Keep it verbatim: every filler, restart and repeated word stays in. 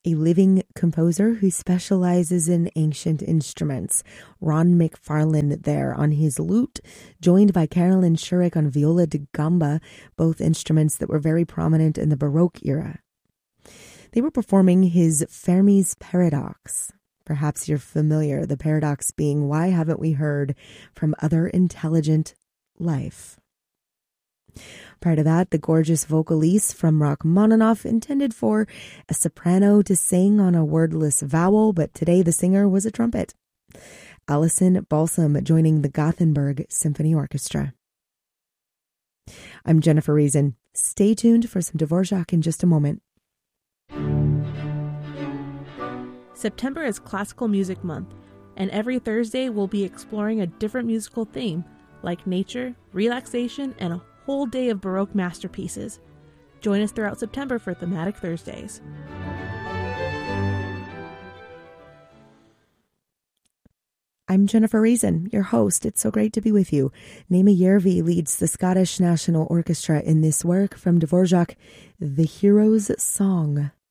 a living composer who specializes in ancient instruments. Ron McFarlane there on his lute, joined by Carolyn Shurik on viola da gamba, both instruments that were very prominent in the Baroque era. They were performing his Fermi's Paradox. Perhaps you're familiar, the paradox being, why haven't we heard from other intelligent life? Prior to that, the gorgeous vocalise from Rachmaninoff intended for a soprano to sing on a wordless vowel, but today the singer was a trumpet. Alison Balsam joining the Gothenburg Symphony Orchestra. I'm Jennifer Reason. Stay tuned for some Dvorak in just a moment. September is Classical Music Month, and every Thursday we'll be exploring a different musical theme, like nature, relaxation, and a whole day of Baroque masterpieces. Join us throughout September for Thematic Thursdays. I'm Jennifer Reason, your host. It's so great to be with you. Naima Järvi leads the Scottish National Orchestra in this work from Dvorak, The Hero's Song.